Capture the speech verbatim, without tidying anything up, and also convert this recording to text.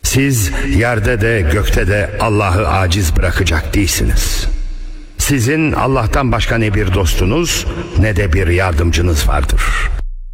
Siz yerde de gökte de Allah'ı aciz bırakacak değilsiniz. Sizin Allah'tan başka ne bir dostunuz ne de bir yardımcınız vardır.